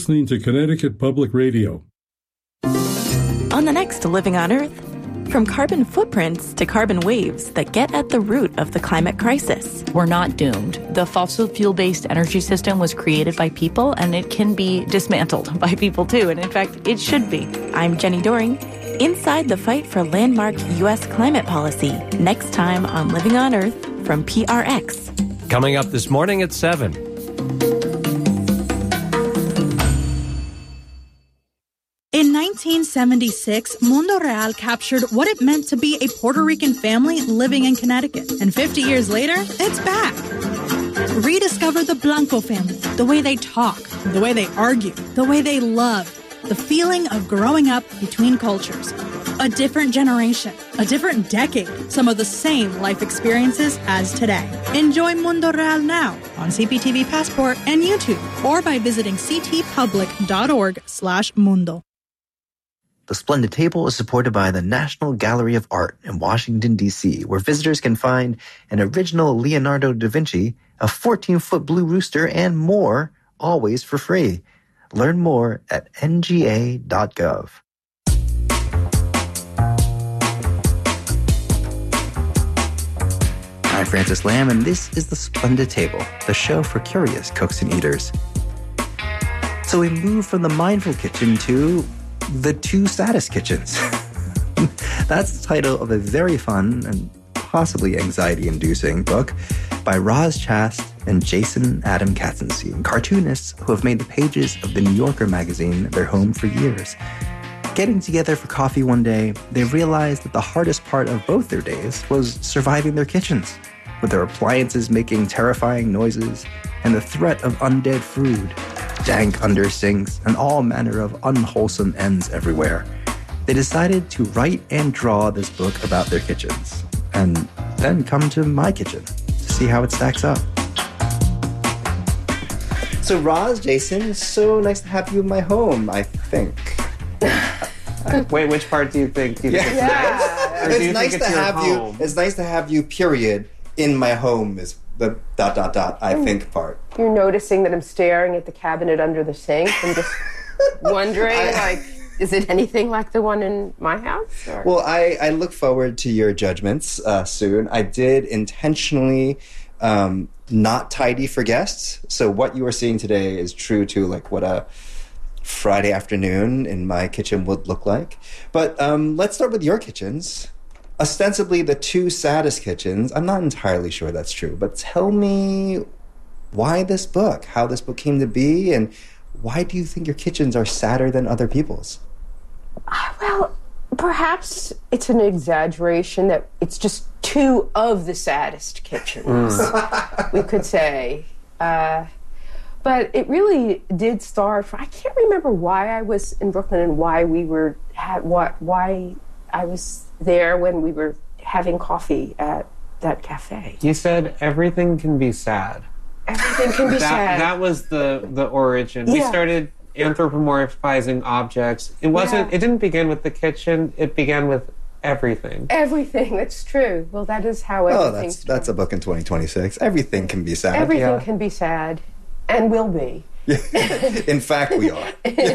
listening to Connecticut Public Radio. On the next Living on Earth, from carbon footprints to carbon waves that get at the root of the climate crisis. We're not doomed. The fossil fuel-based energy system was created by people, and it can be dismantled by people too. And in fact, it should be. I'm Jenny Doring, inside the fight for landmark U.S. climate policy. Next time on Living on Earth from PRX. Coming up this morning at 7. In 1976, Mundo Real captured what it meant to be a Puerto Rican family living in Connecticut. And 50 years later, it's back. Rediscover the Blanco family, the way they talk, the way they argue, the way they love, the feeling of growing up between cultures. A different generation, a different decade, some of the same life experiences as today. Enjoy Mundo Real now on CPTV Passport and YouTube, or by visiting ctpublic.org/mundo. The Splendid Table is supported by the National Gallery of Art in Washington, D.C., where visitors can find an original Leonardo da Vinci, a 14-foot blue rooster, and more, always for free. Learn more at nga.gov. I'm Francis Lamb, and this is The Splendid Table, the show for curious cooks and eaters. So we move from the mindful kitchen to the two saddest kitchens. That's the title of a very fun and possibly anxiety-inducing book by Roz Chast and Jason Adam Katzenstein, cartoonists who have made the pages of the New Yorker magazine their home for years. Getting together for coffee one day, they realized that the hardest part of both their days was surviving their kitchens, with their appliances making terrifying noises and the threat of undead food, dank under sinks, and all manner of unwholesome ends everywhere. They decided to write and draw this book about their kitchens, and then come to my kitchen to see how it stacks up. So Roz, Jason, so nice to have you in my home, I think. Wait, which part do you think? It's nice to have you. It's nice to have you. Period. In my home is the ... I think part. You're noticing that I'm staring at the cabinet under the sink and just wondering, is it anything like the one in my house? Or? Well, I look forward to your judgments soon. I did intentionally not tidy for guests, so what you are seeing today is true to what a Friday afternoon in my kitchen would look like. But let's start with your kitchens. Ostensibly the two saddest kitchens. I'm not entirely sure that's true, but tell me why this book, how this book came to be, and why do you think your kitchens are sadder than other people's? Well, perhaps it's an exaggeration that it's just two of the saddest kitchens, we could say. But it really did start. I can't remember why I was in Brooklyn and why why I was there when we were having coffee at that cafe. You said everything can be sad. Everything can be sad. That was the origin. Yeah. We started anthropomorphizing objects. It wasn't. It didn't begin with the kitchen. It began with everything. Everything. That's true. Well, that is how everything. That's a book in 2026. Everything can be sad. Everything can be sad, and will be. In fact, we are.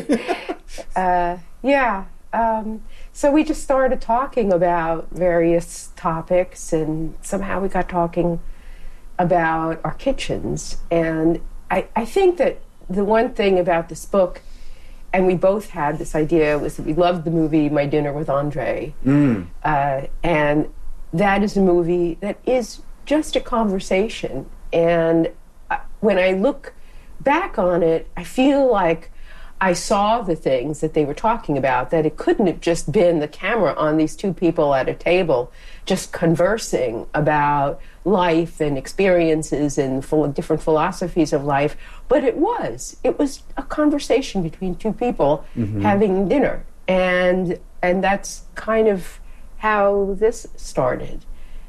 So we just started talking about various topics, and somehow we got talking about our kitchens. And I think that the one thing about this book, and we both had this idea, was that we loved the movie My Dinner with Andre. And that is a movie that is just a conversation. And when I look back on it, I feel like I saw the things that they were talking about, that it couldn't have just been the camera on these two people at a table just conversing about life and experiences and different philosophies of life, but it was a conversation between two people having dinner, and that's kind of how this started.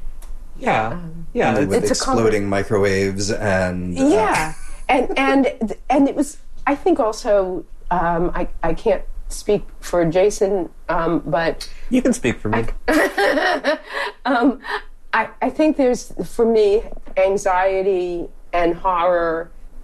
With exploding microwaves and and it was, I think, also I can't speak for Jason, but you can speak for me. I think there's, for me, anxiety and horror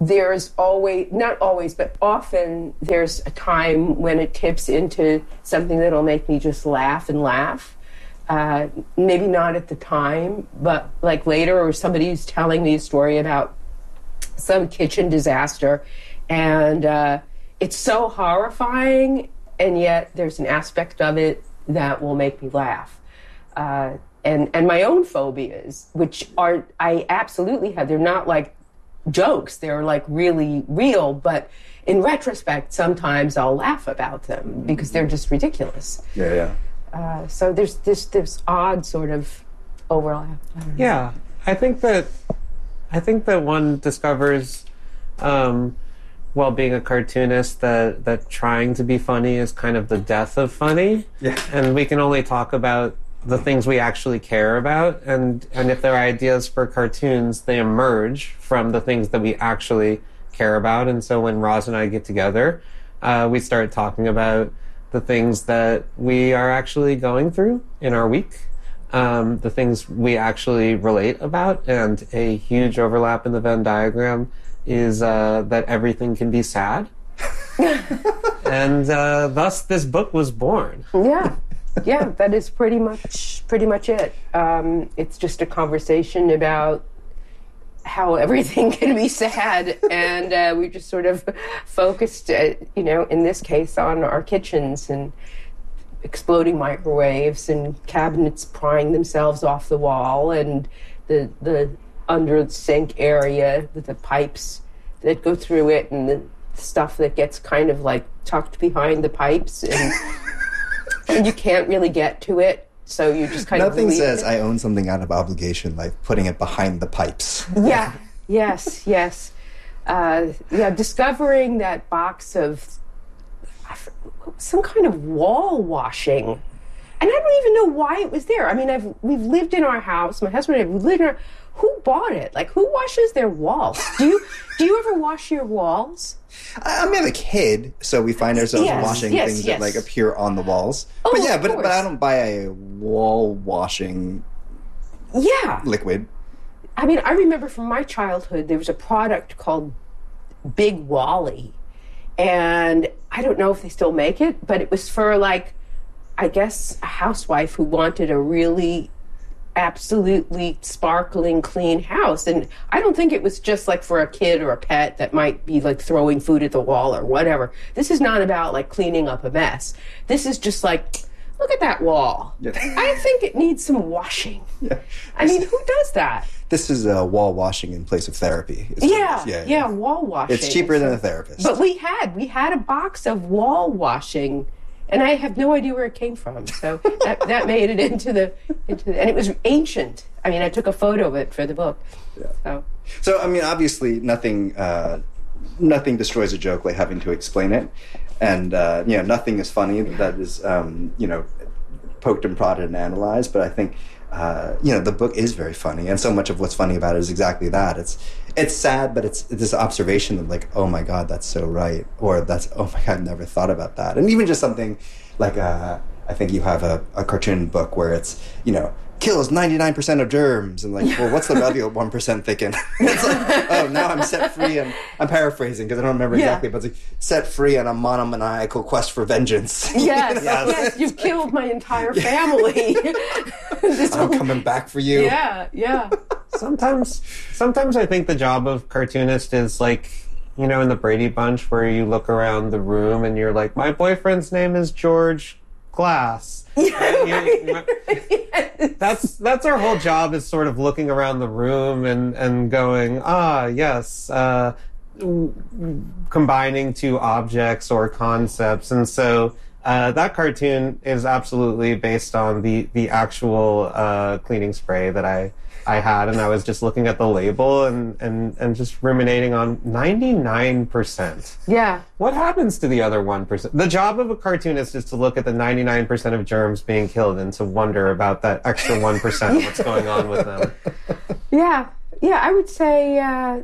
there's always, not always, but often there's a time when it tips into something that'll make me just laugh and laugh. Maybe not at the time, but like later, or somebody's telling me a story about some kitchen disaster, and it's so horrifying, and yet there's an aspect of it that will make me laugh. And my own phobias, which are, I absolutely have, they're not like jokes, they're like really real, but in retrospect, sometimes I'll laugh about them because they're just ridiculous. So there's this odd sort of overlap. Yeah, I think that one discovers, while being a cartoonist, that trying to be funny is kind of the death of funny. Yeah. And we can only talk about the things we actually care about, and if there are ideas for cartoons, they emerge from the things that we actually care about. And so when Roz and I get together, we start talking about the things that we are actually going through in our week, the things we actually relate about, and a huge overlap in the Venn diagram is that everything can be sad. And thus this book was born. Yeah, that is pretty much it. It's just a conversation about how everything can be sad, and we just sort of focused, in this case, on our kitchens and exploding microwaves and cabinets prying themselves off the wall, and the under the sink area with the pipes that go through it, and the stuff that gets kind of like tucked behind the pipes, and you can't really get to it, so you just kind of Nothing says I own something out of obligation like putting it behind the pipes. Yes. Discovering that box of some kind of wall washing, and I don't even know why it was there. I mean, we've lived in our house. My husband and I, we've lived in our. Who bought it? Like, who washes their walls? Do you ever wash your walls? I mean, I'm a kid, so we find ourselves washing things that like appear on the walls. Oh, but I don't buy a wall washing liquid. I mean, I remember from my childhood there was a product called Big Wally, and I don't know if they still make it, but it was for, like, I guess a housewife who wanted a really absolutely sparkling clean house. And I don't think it was just like for a kid or a pet that might be like throwing food at the wall or whatever. This is not about like cleaning up a mess. This is just like, look at that wall. Yeah. I think it needs some washing. Yeah. I mean, who does that? This is wall washing in place of therapy. Yeah, wall washing. It's cheaper than a therapist. But we had a box of wall washing, and I have no idea where it came from. So that made it into the, and it was ancient. I mean, I took a photo of it for the book. Yeah. So I mean, obviously, nothing destroys a joke like having to explain it, and nothing is funny that is poked and prodded and analyzed. But I think the book is very funny, and so much of what's funny about it is exactly that. It's sad, but it's this observation of like, oh my God, that's so right, or that's, oh my God, never thought about that. And even just something like I think you have a cartoon book where it's kills 99% of germs, and like, well, what's the other 1% thinking? It's like, oh, now I'm set free, and I'm paraphrasing because I don't remember exactly, but it's like, set free on a monomaniacal quest for vengeance. Yes, you've killed my entire family. I'm coming back for you. Yeah. Sometimes I think the job of cartoonist is like, in the Brady Bunch where you look around the room and you're like, my boyfriend's name is George Glass. That's our whole job, is sort of looking around the room and going, yes, combining two objects or concepts. And so that cartoon is absolutely based on the actual cleaning spray that I had, and I was just looking at the label and just ruminating on 99%. Yeah. What happens to the other 1%? The job of a cartoonist is to look at the 99% of germs being killed and to wonder about that extra 1% of what's going on with them. Yeah, I would say,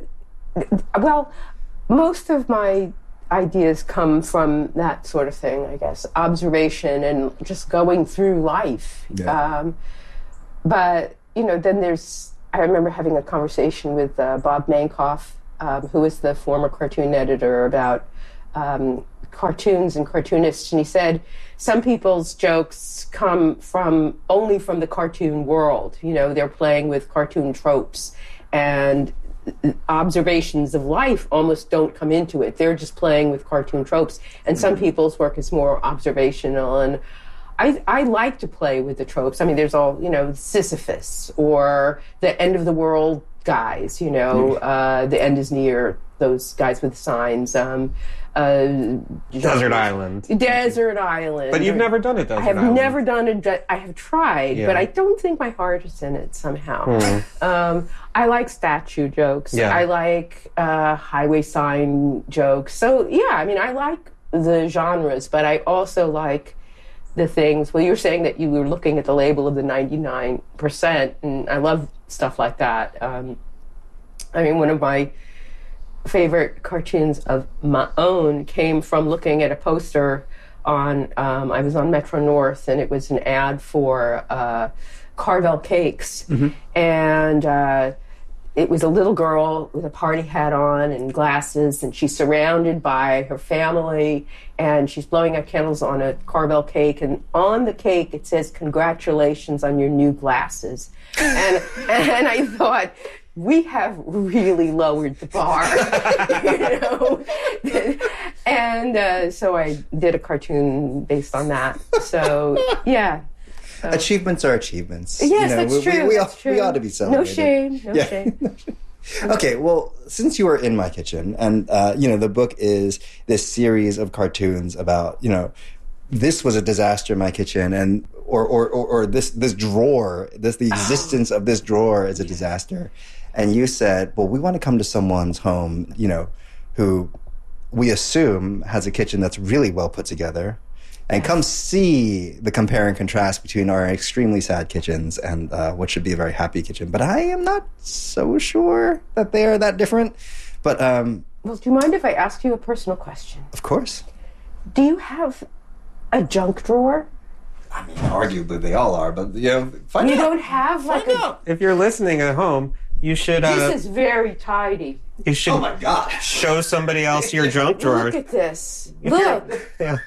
most of my ideas come from that sort of thing, I guess. Observation and just going through life. Yeah. But then I remember having a conversation with Bob Mankoff who was the former cartoon editor, about cartoons and cartoonists, and he said some people's jokes come only from the cartoon world. You know, they're playing with cartoon tropes, and observations of life almost don't come into it. They're just playing with cartoon tropes, and some people's work is more observational. And I like to play with the tropes. I mean, there's all, you know, Sisyphus or the end of the world guys, you know, the end is near, those guys with signs. Desert Island. Desert Island. But you've never done a Desert Island. I have never done it. I have tried, but I don't think my heart is in it somehow. I like statue jokes. Yeah. I like highway sign jokes. So, yeah, I mean, I like the genres, but I also like the things. Well, you're saying that you were looking at the label of the 99%, and I love stuff like that. I mean, one of my favorite cartoons of my own came from looking at a poster on, I was on Metro North, and it was an ad for Carvel Cakes. And it was a little girl with a party hat on and glasses, and she's surrounded by her family, and she's blowing out candles on a Carvel cake, and on the cake it says, "Congratulations on your new glasses." And I thought, we have really lowered the bar, you know? And so I did a cartoon based on that. So, yeah. So. Achievements are achievements. Yes, you know, that's true. We ought to be celebrated. No shame. No shame. Okay, well, since you were in my kitchen, and, you know, the book is this series of cartoons about, you know, this was a disaster in my kitchen, and or this drawer, the existence of this drawer is a disaster. And you said, well, we want to come to someone's home, you know, who we assume has a kitchen that's really well put together, and come see the compare and contrast between our extremely sad kitchens and what should be a very happy kitchen. But I am not so sure that they are that different. But well, do you mind if I ask you a personal question? Of course. Do you have a junk drawer? I mean, arguably they all are, but you know, find out. You don't have like If you're listening at home, you should. This is very tidy. You should. Oh my God! Show somebody else your junk drawer. Look at this. Look. Yeah.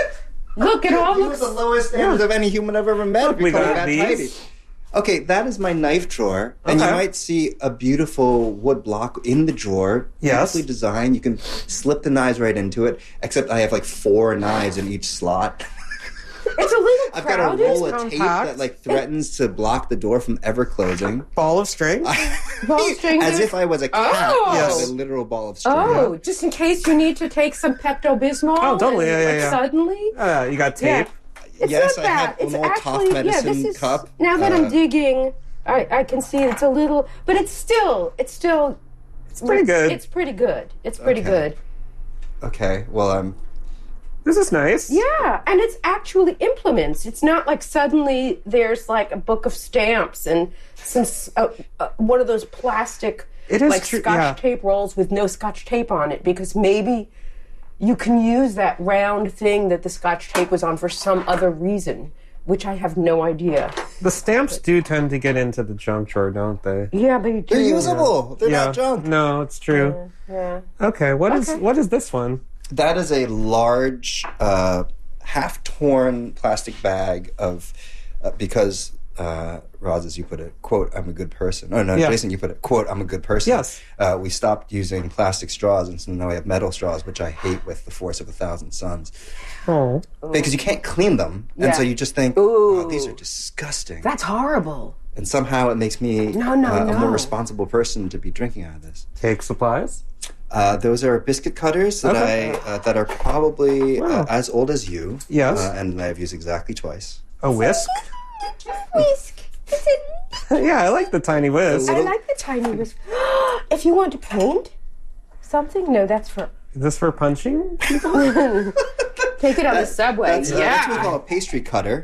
Look, it all looks the lowest standards of any human I've ever met. We got that these. tidy. Okay, that is my knife drawer, and you might see a beautiful wood block in the drawer. Yes. Beautifully designed. You can slip the knives right into it. Except I have like 4 knives in each slot. It's a little I've got a roll of tape that like threatens to block the door from ever closing. Ball of string? Ball of string? As if I was a cat. Oh. Yes. A literal ball of string. Oh, just in case you need to take some Pepto-Bismol. Oh, totally. And, Yeah. Suddenly? You got tape? Yeah. It's Yes, not I that. have It's an old actually, Tough Medicine this is, cup. Now that I'm digging, I can see it's a little, but it's still It's pretty good. It's pretty good. It's pretty good. Okay, well, This is nice. Yeah, and it's actually implements. It's not like suddenly there's like a book of stamps and some one of those plastic like Scotch tape rolls with no Scotch tape on it, because maybe you can use that round thing that the Scotch tape was on for some other reason, which I have no idea. The stamps do tend to get into the junk drawer, don't they? Yeah, they do. they're usable. They're not junk. No, it's true. Yeah. Okay, what is this one? That is a large, half-torn plastic bag of, because, Roz, as you put it, quote, I'm a good person. Oh, no, Jason, you put it, quote, I'm a good person. Yes. We stopped using plastic straws, and so now we have metal straws, which I hate with the force of 1,000 suns. Oh. Because you can't clean them, and so you just think, oh, these are disgusting. That's horrible. And somehow it makes me a more responsible person to be drinking out of this. Cake supplies? Those are biscuit cutters that that are probably as old as you. Yes. And I've used exactly twice. A whisk? Whisk. Is it? Yeah, I like the tiny whisk. I like the tiny whisk. If you want to paint something, no, that's for... Is this for punching? Take it on the subway. That's what we call a pastry cutter.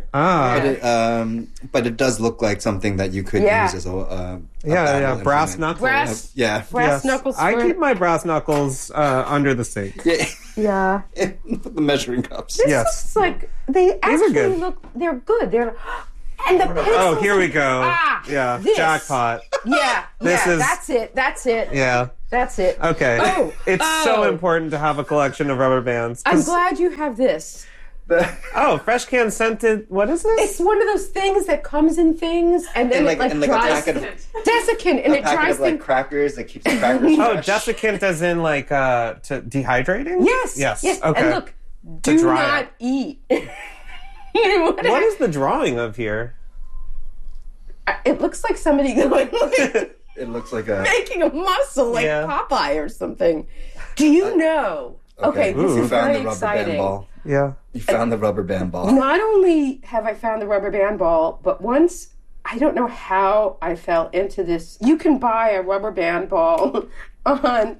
But it does look like something that you could use as a brass knuckles. Brass knuckles. I keep my brass knuckles under the sink. Yeah. The measuring cups. This looks like they actually look. They're good. They're and the pencils. Oh, here we go. This. Jackpot. Yeah. That's it. Yeah. That's it. Okay. Oh, It's so important to have a collection of rubber bands. I'm glad you have this. Oh, fresh can scented. What is this? It's one of those things that comes in things, and then it dries. Desiccant, and it dries like things. crackers that keeps the crackers Oh, fresh. desiccant as in like to dehydrating? Yes. Yes. Yes. Okay. And look, do dry not it. eat. What is the drawing of here? It looks like somebody going. It looks like a... Making a muscle like Yeah. Popeye or something. Do you know? Okay, this you is found very the rubber band exciting. ball. Yeah. You found the rubber band ball. Not only have I found the rubber band ball, but once, I don't know how I fell into this. You can buy a rubber band ball on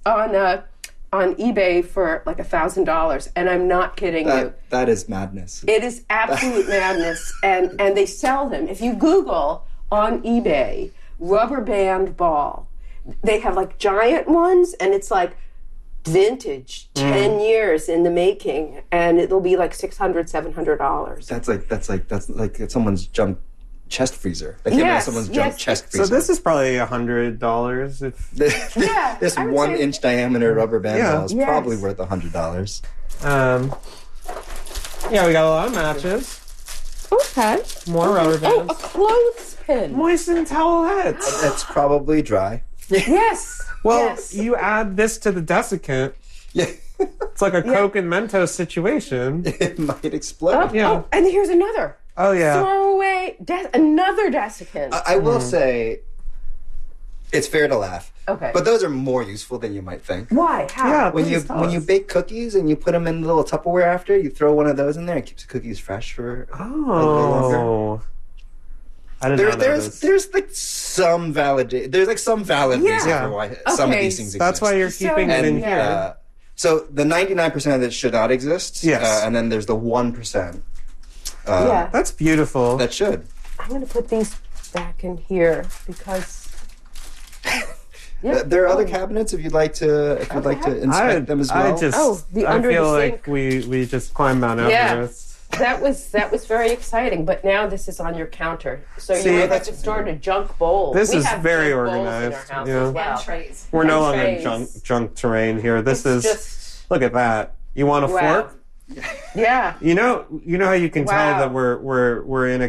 eBay for like $1,000, and I'm not kidding you. That is madness. It is absolute madness, and they sell them. If you Google on eBay rubber band ball, they have like giant ones, and it's like vintage, 10 years in the making, and it'll be like $600, $700. That's like someone's junk chest freezer. They came out of someone's junk chest freezer. So this is probably $100 if... Yeah, This I would 1 say- inch diameter rubber band Yeah. ball is Yes. probably worth $100. Yeah, we got a lot of matches. Okay. More rubber Oh, bands. a clothespin. Moistened towelettes. It's probably dry. Yes. Well, yes. you add this to the dessicant. Yeah. It's like a Coke and Mentos situation. It might explode. Yeah. Oh, and here's another. Oh, yeah. Throw away another desiccant. I will say, it's fair to laugh. Okay. But those are more useful than you might think. Why? How? Yeah. When you Please tell when you us. bake cookies and you put them in a little Tupperware after, you throw one of those in there, it keeps the cookies fresh for a little longer. Oh. I didn't know that. There's like some valid reason Yeah. for why some of Okay. these things exist. That's why you're So- keeping it in And, here. So the 99% of this should not exist. Yes. And then there's the 1% Yeah. That's beautiful. that should. I'm going to put these back in here because. Yeah. There are other cabinets if you'd like to inspect them as well. The I under feel the like sink. we just climbed Mount Yeah. Everest. That was very exciting, but now this is on your counter, so See, you might have to start a junk bowl. This We is have very junk bowls organized, in our house yeah. as well. trays. We're no And longer trays. junk terrain here. This It's is just look at that. You want a wow. fork? Yeah. You know how you can tell Wow. that we're in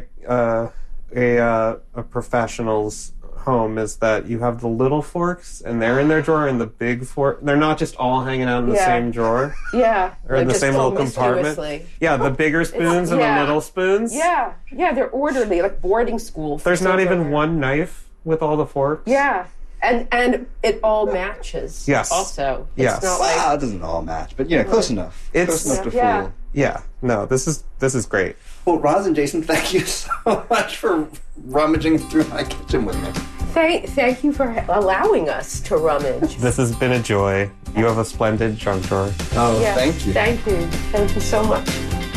a professional's home is that you have the little forks and they're in their drawer and the big fork they're not just all hanging out in the Yeah. same drawer Yeah. or in the Just same all little compartment. mysteriously. Yeah, the bigger spoons and the yeah. little spoons. Yeah. Yeah, they're orderly, like boarding school. There's not even Somewhere. one knife with all the forks. Yeah. And it all matches. Yes. Also. It's Yes. not like Well, it doesn't all match, but close enough. It's- Close enough to Yeah. fool. Yeah. No, this is great. Well, Roz and Jason, thank you so much for rummaging through my kitchen with me. Thank you for allowing us to rummage. This has been a joy. You have a splendid junk drawer. Oh, Yeah. thank you. Thank you. Thank you so much.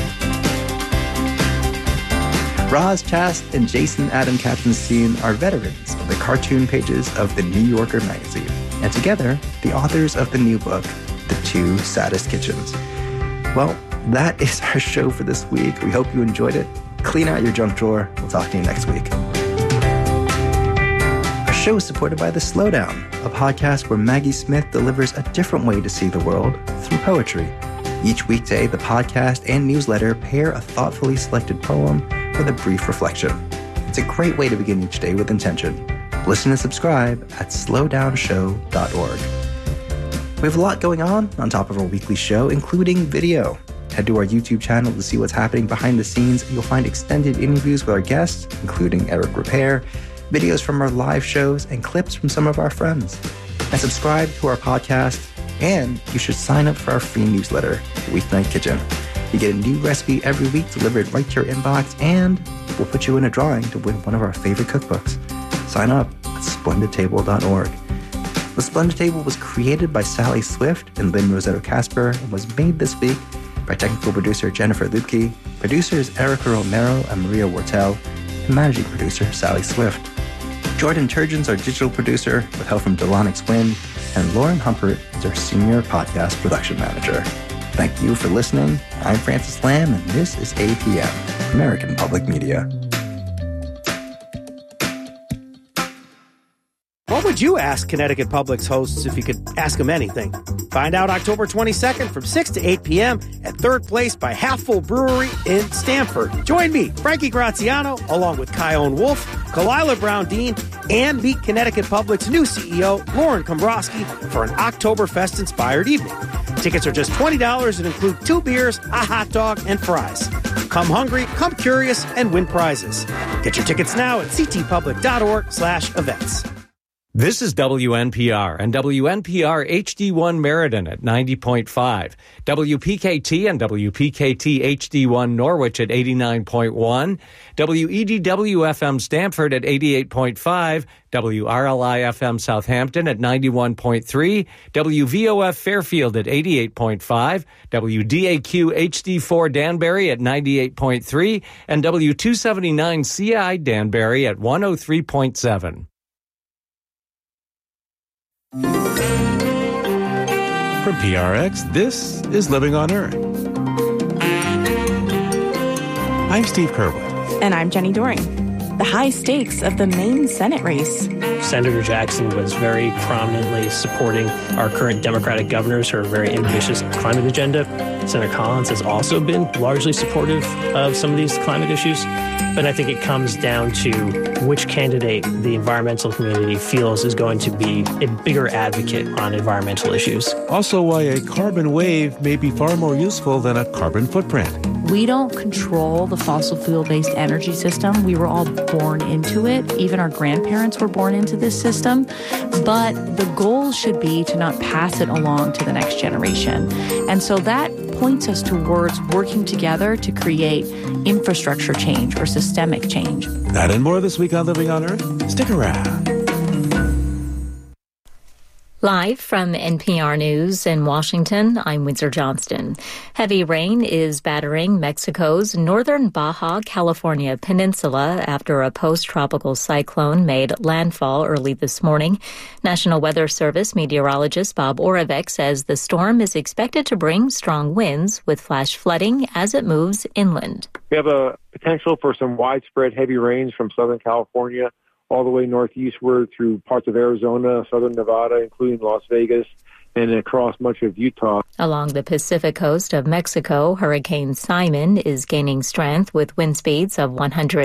Roz Chast and Jason Adam Katzenstein are veterans of the cartoon pages of the New Yorker magazine, and together, the authors of the new book, The Two Saddest Kitchens. Well, that is our show for this week. We hope you enjoyed it. Clean out your junk drawer. We'll talk to you next week. Our show is supported by The Slowdown, a podcast where Maggie Smith delivers a different way to see the world through poetry. Each weekday, the podcast and newsletter pair a thoughtfully selected poem with a brief reflection. It's a great way to begin each day with intention. Listen and subscribe at slowdownshow.org. We have a lot going on top of our weekly show, including video. Head to our YouTube channel to see what's happening behind the scenes. You'll find extended interviews with our guests, including Eric Repair, videos from our live shows, and clips from some of our friends. And subscribe to our podcast, and you should sign up for our free newsletter, Weeknight Kitchen. You get a new recipe every week delivered right to your inbox, and we'll put you in a drawing to win one of our favorite cookbooks. Sign up at splendidtable.org. The Splendid Table was created by Sally Swift and Lynn Rossetto Casper and was made this week by technical producer Jennifer Lupke, producers Erica Romero and Maria Wortel, and managing producer Sally Swift. Jordan Turgeon's our digital producer with help from Delonix Wynn, and Lauren Humpert is our senior podcast production manager. Thank you for listening. I'm Francis Lamb, and this is APM, American Public Media. What would Did you ask Connecticut Public's hosts if you could ask them anything? Find out October 22nd from 6 to 8 p.m. at Third Place by Half Full Brewery in Stamford. Join me, Frankie Graziano, along with Kyone Wolf, Kalila Brown-Dean, and meet Connecticut Public's new CEO, Lauren Kombrowski, for an Oktoberfest-inspired evening. Tickets are just $20 and include 2 beers, a hot dog, and fries. Come hungry, come curious, and win prizes. Get your tickets now at ctpublic.org/events. This is WNPR and WNPR HD1 Meriden at 90.5, WPKT and WPKT HD1 Norwich at 89.1, WEDW-FM Stamford at 88.5, WRLI-FM Southampton at 91.3, WVOF Fairfield at 88.5, WDAQ HD4 Danbury at 98.3, and W279CI Danbury at 103.7. From PRX, this is Living on Earth. I'm Steve Kerwood. And I'm Jenny Doring. The high stakes of the Maine Senate race. Senator Jackson was very prominently supporting our current Democratic governors, her very ambitious climate agenda. Senator Collins has also been largely supportive of some of these climate issues. But I think it comes down to which candidate the environmental community feels is going to be a bigger advocate on environmental issues. Also, why a carbon wave may be far more useful than a carbon footprint. We don't control the fossil fuel-based energy system. We were all born into it. Even our grandparents were born into this system. But the goal should be to not pass it along to the next generation. And so that points us towards working together to create infrastructure change or systemic change. That and more this week on Living on Earth. Stick around. Live from NPR News in Washington, I'm Windsor Johnston. Heavy rain is battering Mexico's northern Baja California peninsula after a post-tropical cyclone made landfall early this morning. National Weather Service meteorologist Bob Oravec says the storm is expected to bring strong winds with flash flooding as it moves inland. We have a potential for some widespread heavy rains from Southern California all the way northeastward through parts of Arizona, southern Nevada, including Las Vegas, and across much of Utah. Along the Pacific coast of Mexico, Hurricane Simon is gaining strength with wind speeds of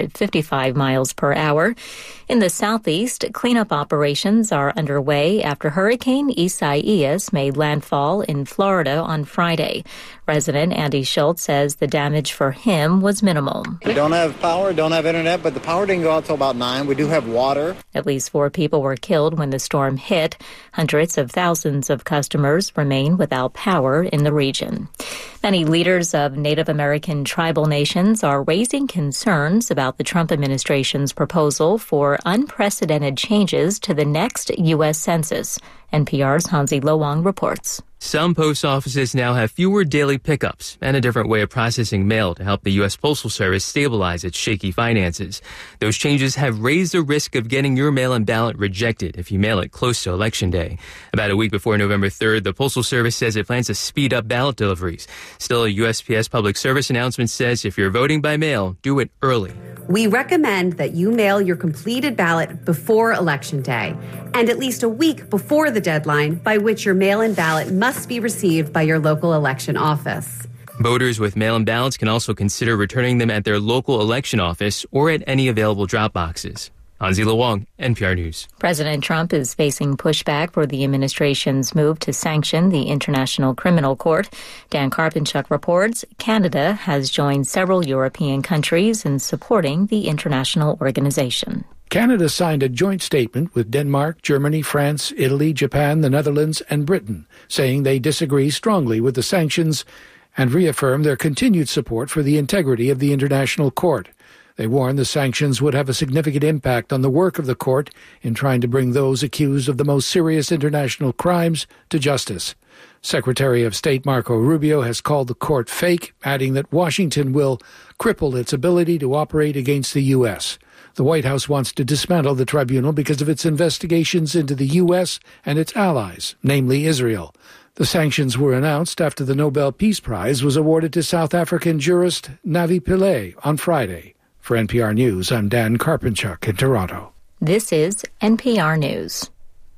155 miles per hour. In the southeast, cleanup operations are underway after Hurricane Isaias made landfall in Florida on Friday. Resident Andy Schultz says the damage for him was minimal. We don't have power, don't have internet, but the power didn't go out till about 9. We do have water. At least 4 people were killed when the storm hit. Hundreds of thousands of customers remain without power in the region. Many leaders of Native American tribal nations are raising concerns about the Trump administration's proposal for unprecedented changes to the next U.S. Census. NPR's Hansi Lowang reports. Some post offices now have fewer daily pickups and a different way of processing mail to help the U.S. Postal Service stabilize its shaky finances. Those changes have raised the risk of getting your mail-in ballot rejected if you mail it close to Election Day. About a week before November 3rd, the Postal Service says it plans to speed up ballot deliveries. Still, a USPS Public Service announcement says if you're voting by mail, do it early. We recommend that you mail your completed ballot before Election Day and at least a week before the deadline by which your mail-in ballot must be received by your local election office. Voters with mail-in ballots can also consider returning them at their local election office or at any available drop boxes. Hansi Lowang, NPR News. President Trump is facing pushback for the administration's move to sanction the International Criminal Court. Dan Karpinchuk reports Canada has joined several European countries in supporting the international organization. Canada signed a joint statement with Denmark, Germany, France, Italy, Japan, the Netherlands, and Britain, saying they disagree strongly with the sanctions and reaffirm their continued support for the integrity of the International Court. They warn the sanctions would have a significant impact on the work of the court in trying to bring those accused of the most serious international crimes to justice. Secretary of State Marco Rubio has called the court fake, adding that Washington will cripple its ability to operate against the U.S. The White House wants to dismantle the tribunal because of its investigations into the U.S. and its allies, namely Israel. The sanctions were announced after the Nobel Peace Prize was awarded to South African jurist Navi Pillay on Friday. For NPR News, I'm Dan Karpinchuk in Toronto. This is NPR News.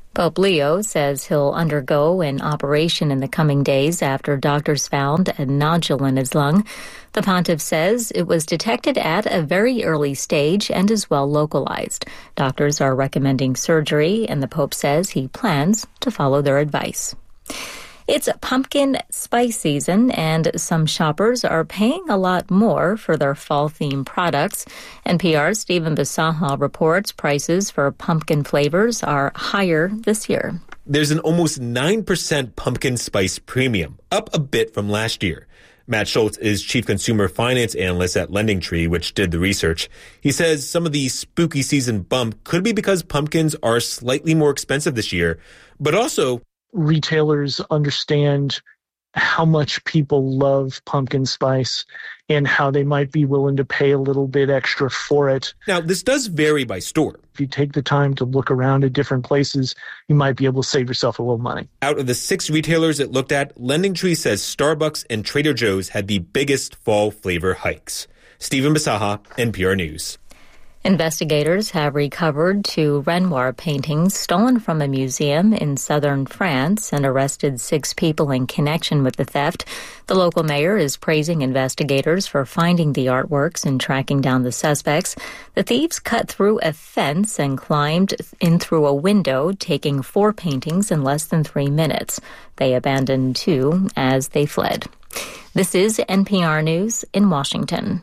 Pope Leo says he'll undergo an operation in the coming days after doctors found a nodule in his lung. The pontiff says it was detected at a very early stage and is well localized. Doctors are recommending surgery, and the Pope says he plans to follow their advice. It's pumpkin spice season, and some shoppers are paying a lot more for their fall-themed products. NPR's Stephen Bisaha reports prices for pumpkin flavors are higher this year. There's an almost 9% pumpkin spice premium, up a bit from last year. Matt Schultz is chief consumer finance analyst at LendingTree, which did the research. He says some of the spooky season bump could be because pumpkins are slightly more expensive this year, but also retailers understand how much people love pumpkin spice and how they might be willing to pay a little bit extra for it. Now, this does vary by store. If you take the time to look around at different places, you might be able to save yourself a little money. Out of the 6 retailers it looked at, LendingTree says Starbucks and Trader Joe's had the biggest fall flavor hikes. Stephen Bisaha, NPR News. Investigators have recovered 2 Renoir paintings stolen from a museum in southern France and arrested 6 people in connection with the theft. The local mayor is praising investigators for finding the artworks and tracking down the suspects. The thieves cut through a fence and climbed in through a window, taking 4 paintings in less than 3 minutes. They abandoned 2 as they fled. This is NPR News in Washington.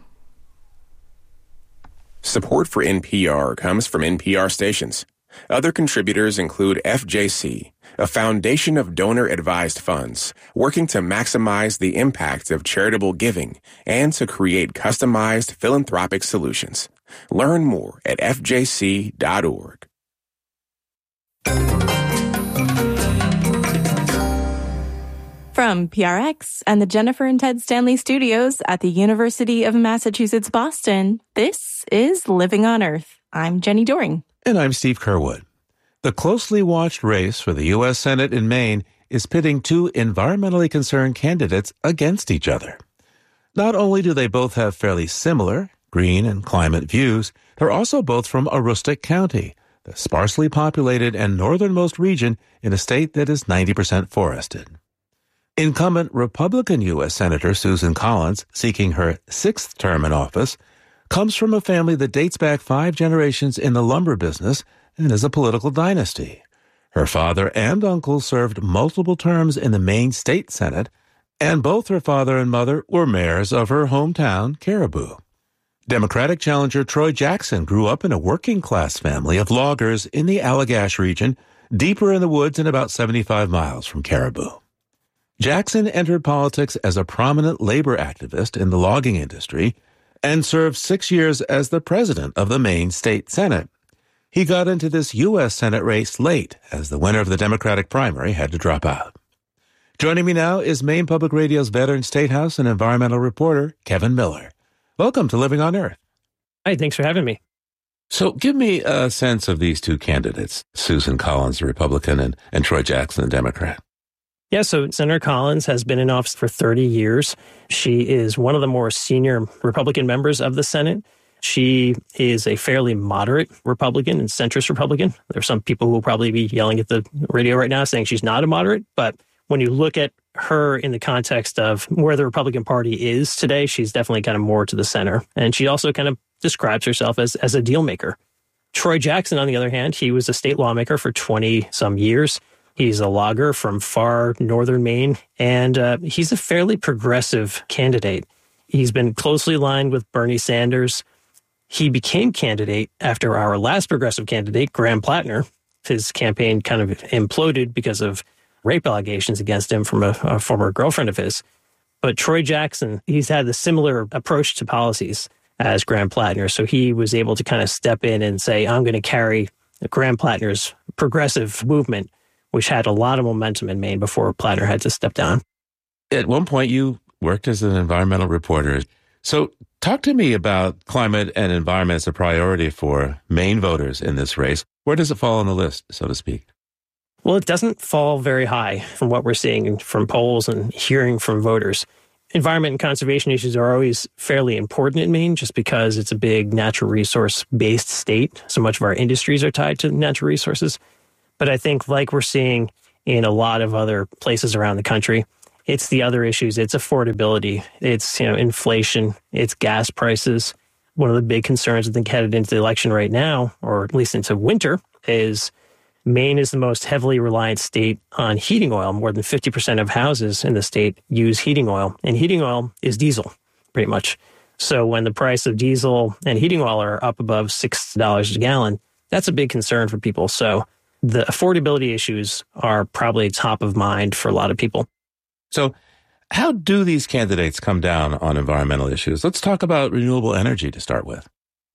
Support for NPR comes from NPR stations. Other contributors include FJC, a foundation of donor-advised funds working to maximize the impact of charitable giving and to create customized philanthropic solutions. Learn more at fjc.org. From PRX and the Jennifer and Ted Stanley studios at the University of Massachusetts, Boston, this is Living on Earth. I'm Jenny Doring. And I'm Steve Kerwood. The closely watched race for the U.S. Senate in Maine is pitting 2 environmentally concerned candidates against each other. Not only do they both have fairly similar green and climate views, they're also both from Aroostook County, the sparsely populated and northernmost region in a state that is 90% forested. Incumbent Republican U.S. Senator Susan Collins, seeking her 6th term in office, comes from a family that dates back 5 generations in the lumber business and is a political dynasty. Her father and uncle served multiple terms in the Maine State Senate, and both her father and mother were mayors of her hometown, Caribou. Democratic challenger Troy Jackson grew up in a working-class family of loggers in the Allagash region, deeper in the woods and about 75 miles from Caribou. Jackson entered politics as a prominent labor activist in the logging industry and served 6 years as the president of the Maine State Senate. He got into this U.S. Senate race late, as the winner of the Democratic primary had to drop out. Joining me now is Maine Public Radio's veteran statehouse and environmental reporter, Kevin Miller. Welcome to Living on Earth. Hi, thanks for having me. So give me a sense of these 2 candidates, Susan Collins, the Republican, and Troy Jackson, the Democrat. Yeah, so Senator Collins has been in office for 30 years. She is one of the more senior Republican members of the Senate. She is a fairly moderate Republican and centrist Republican. There are some people who will probably be yelling at the radio right now saying she's not a moderate, but when you look at her in the context of where the Republican Party is today, she's definitely kind of more to the center. And she also kind of describes herself as a deal maker. Troy Jackson, on the other hand, he was a state lawmaker for 20-some years. He's a logger from far northern Maine, and he's a fairly progressive candidate. He's been closely aligned with Bernie Sanders. He became candidate after our last progressive candidate, Graham Plattner. His campaign kind of imploded because of rape allegations against him from a former girlfriend of his. But Troy Jackson, he's had the similar approach to policies as Graham Plattner, so he was able to kind of step in and say, I'm going to carry Graham Plattner's progressive movement, which had a lot of momentum in Maine before Plattner had to step down. At one point, you worked as an environmental reporter. So talk to me about climate and environment as a priority for Maine voters in this race. Where does it fall on the list, so to speak? Well, it doesn't fall very high from what we're seeing from polls and hearing from voters. Environment and conservation issues are always fairly important in Maine just because it's a big natural resource-based state. So much of our industries are tied to natural resources. But I think like we're seeing in a lot of other places around the country, it's the other issues. It's affordability. It's, inflation. It's gas prices. One of the big concerns, I think, headed into the election right now, or at least into winter, is Maine is the most heavily reliant state on heating oil. More than 50% of houses in the state use heating oil, and heating oil is diesel, pretty much. So when the price of diesel and heating oil are up above $6 a gallon, that's a big concern for people. So the affordability issues are probably top of mind for a lot of people. So how do these candidates come down on environmental issues? Let's talk about renewable energy to start with.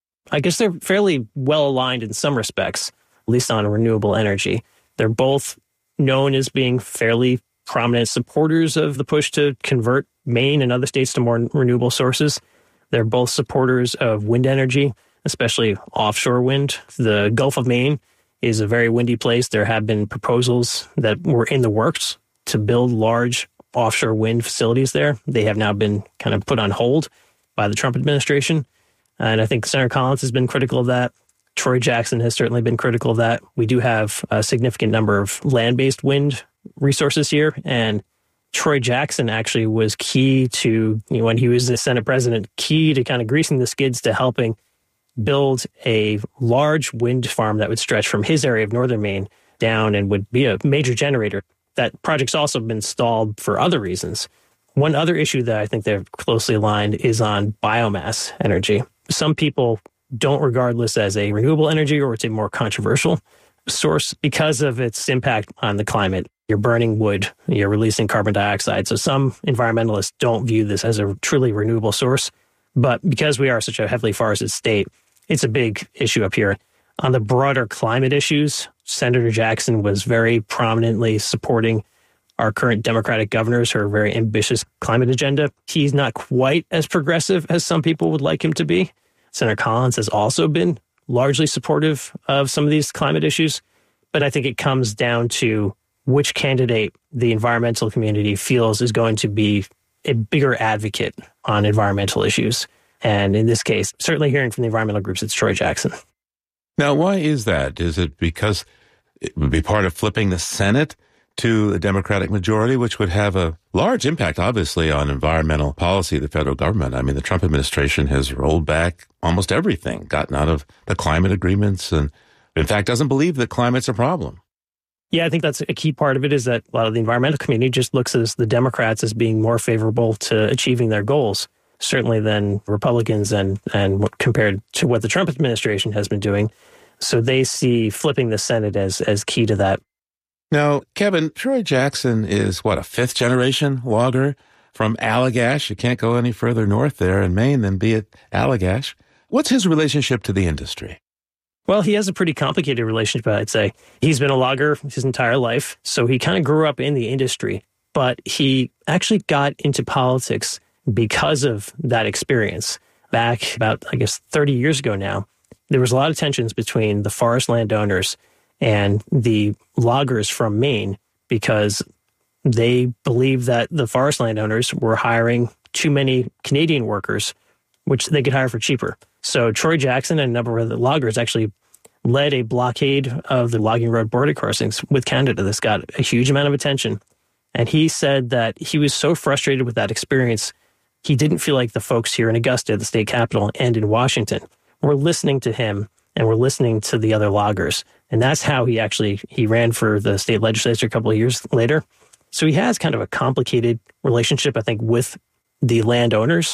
I guess they're fairly well aligned in some respects, at least on renewable energy. They're both known as being fairly prominent supporters of the push to convert Maine and other states to more renewable sources. They're both supporters of wind energy, especially offshore wind. The Gulf of Maine is a very windy place. There have been proposals that were in the works to build large offshore wind facilities there. They have now been kind of put on hold by the Trump administration. And I think Senator Collins has been critical of that. Troy Jackson has certainly been critical of that. We do have a significant number of land-based wind resources here. And Troy Jackson actually was key to, when he was the Senate president, key to kind of greasing the skids to helping build a large wind farm that would stretch from his area of northern Maine down and would be a major generator. That project's also been stalled for other reasons. One other issue that I think they're closely aligned is on biomass energy. Some people don't regard this as a renewable energy, or it's a more controversial source because of its impact on the climate. You're burning wood, you're releasing carbon dioxide. So some environmentalists don't view this as a truly renewable source. But because we are such a heavily forested state, it's a big issue up here. On the broader climate issues, Senator Jackson was very prominently supporting our current Democratic governors, her very ambitious climate agenda. He's not quite as progressive as some people would like him to be. Senator Collins has also been largely supportive of some of these climate issues. But I think it comes down to which candidate the environmental community feels is going to be a bigger advocate on environmental issues. And in this case, certainly hearing from the environmental groups, it's Troy Jackson. Now, why is that? Is it because it would be part of flipping the Senate to a Democratic majority, which would have a large impact, obviously, on environmental policy of the federal government? I mean, the Trump administration has rolled back almost everything, gotten out of the climate agreements, and in fact, doesn't believe that climate's a problem. Yeah, I think that's a key part of it, is that a lot of the environmental community just looks at the Democrats as being more favorable to achieving their goals, certainly than Republicans and compared to what the Trump administration has been doing. So they see flipping the Senate as key to that. Now, Kevin, Troy Jackson is, a fifth-generation logger from Allagash. You can't go any further north there in Maine than be at Allagash. What's his relationship to the industry? Well, he has a pretty complicated relationship, I'd say. He's been a logger his entire life, so he kind of grew up in the industry, but he actually got into politics because of that experience. Back about, 30 years ago now, there was a lot of tensions between the forest landowners and the loggers from Maine because they believed that the forest landowners were hiring too many Canadian workers, which they could hire for cheaper. So Troy Jackson and a number of the loggers actually led a blockade of the logging road border crossings with Canada. This got a huge amount of attention. And he said that he was so frustrated with that experience, he didn't feel like the folks here in Augusta, the state capital, and in Washington were listening to him and were listening to the other loggers. And that's how he ran for the state legislature a couple of years later. So he has kind of a complicated relationship, I think, with the landowners.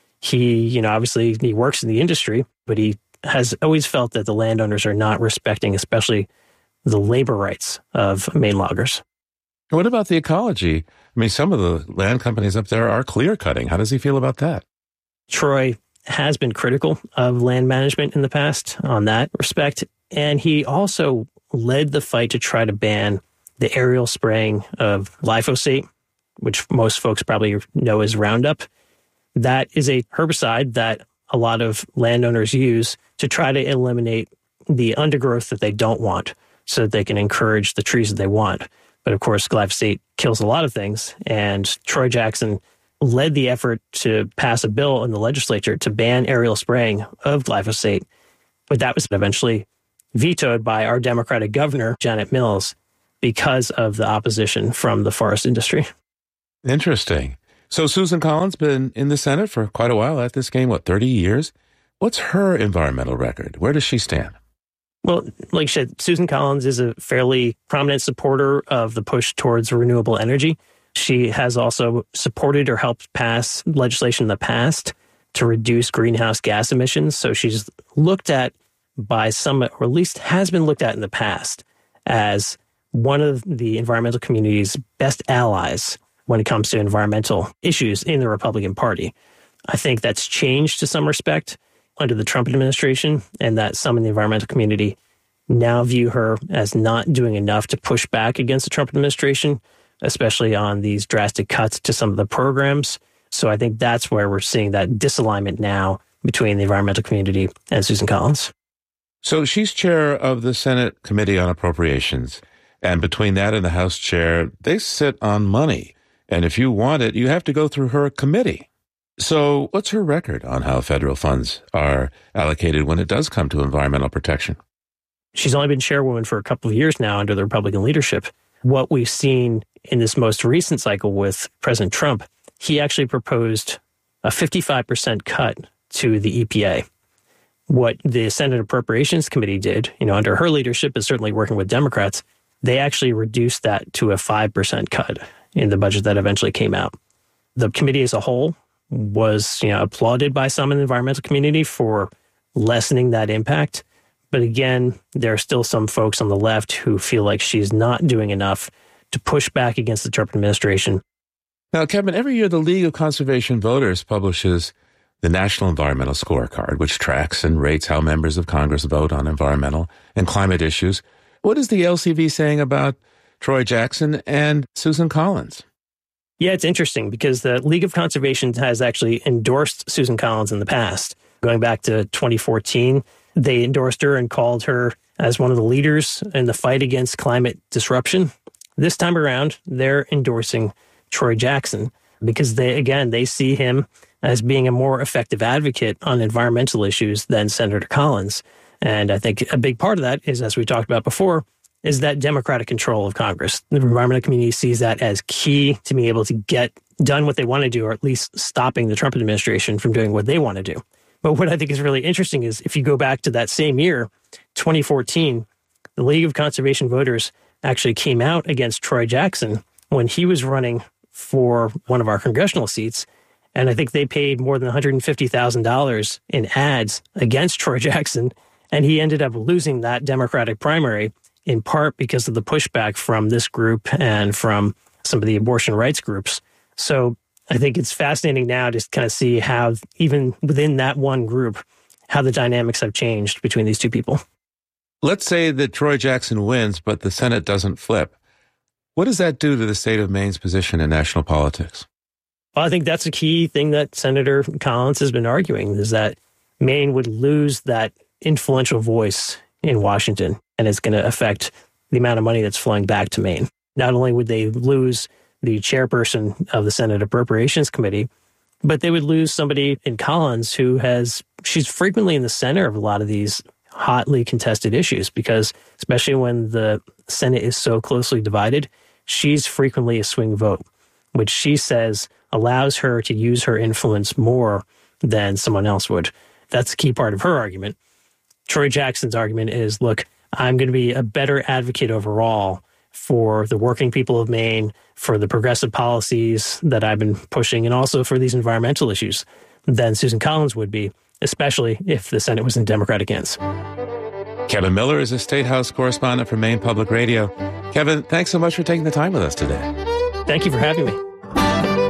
He, obviously he works in the industry, but he has always felt that the landowners are not respecting, especially the labor rights of Maine loggers. What about the ecology? I mean, some of the land companies up there are clear cutting. How does he feel about that? Troy has been critical of land management in the past on that respect. And he also led the fight to try to ban the aerial spraying of glyphosate, which most folks probably know as Roundup. That is a herbicide that a lot of landowners use to try to eliminate the undergrowth that they don't want so that they can encourage the trees that they want. But of course, glyphosate kills a lot of things. And Troy Jackson led the effort to pass a bill in the legislature to ban aerial spraying of glyphosate. But that was eventually vetoed by our Democratic governor, Janet Mills, because of the opposition from the forest industry. Interesting. So Susan Collins been in the Senate for quite a while at this game, 30 years? What's her environmental record? Where does she stand? Well, like I said, Susan Collins is a fairly prominent supporter of the push towards renewable energy. She has also supported or helped pass legislation in the past to reduce greenhouse gas emissions. So she's looked at by some, or at least has been looked at in the past, as one of the environmental community's best allies when it comes to environmental issues in the Republican Party. I think that's changed to some respect under the Trump administration, and that some in the environmental community now view her as not doing enough to push back against the Trump administration, especially on these drastic cuts to some of the programs. So I think that's where we're seeing that disalignment now between the environmental community and Susan Collins. So she's chair of the Senate Committee on Appropriations. And between that and the House chair, they sit on money. And if you want it, you have to go through her committee. So what's her record on how federal funds are allocated when it does come to environmental protection? She's only been chairwoman for a couple of years now under the Republican leadership. What we've seen in this most recent cycle with President Trump, he actually proposed a 55% cut to the EPA. What the Senate Appropriations Committee did, under her leadership, is certainly working with Democrats, they actually reduced that to a 5% cut in the budget that eventually came out. The committee as a whole was, applauded by some in the environmental community for lessening that impact. But again, there are still some folks on the left who feel like she's not doing enough to push back against the Trump administration. Now, Kevin, every year the League of Conservation Voters publishes the National Environmental Scorecard, which tracks and rates how members of Congress vote on environmental and climate issues. What is the LCV saying about Troy Jackson and Susan Collins? Yeah, it's interesting because the League of Conservation has actually endorsed Susan Collins in the past. Going back to 2014, they endorsed her and called her as one of the leaders in the fight against climate disruption. This time around, they're endorsing Troy Jackson because they see him as being a more effective advocate on environmental issues than Senator Collins. And I think a big part of that is, as we talked about before, is that Democratic control of Congress. The environmental community sees that as key to being able to get done what they want to do, or at least stopping the Trump administration from doing what they want to do. But what I think is really interesting is if you go back to that same year, 2014, the League of Conservation Voters actually came out against Troy Jackson when he was running for one of our congressional seats. And I think they paid more than $150,000 in ads against Troy Jackson. And he ended up losing that Democratic primary in part because of the pushback from this group and from some of the abortion rights groups. So I think it's fascinating now to kind of see how, even within that one group, how the dynamics have changed between these two people. Let's say that Troy Jackson wins, but the Senate doesn't flip. What does that do to the state of Maine's position in national politics? Well, I think that's a key thing that Senator Collins has been arguing, is that Maine would lose that influential voice in Washington, and it's going to affect the amount of money that's flowing back to Maine. Not only would they lose the chairperson of the Senate Appropriations Committee, but they would lose somebody in Collins she's frequently in the center of a lot of these hotly contested issues, because especially when the Senate is so closely divided, she's frequently a swing vote, which she says allows her to use her influence more than someone else would. That's a key part of her argument. Troy Jackson's argument is, look, I'm going to be a better advocate overall for the working people of Maine, for the progressive policies that I've been pushing, and also for these environmental issues than Susan Collins would be, especially if the Senate was in Democratic hands. Kevin Miller is a State House correspondent for Maine Public Radio. Kevin, thanks so much for taking the time with us today. Thank you for having me.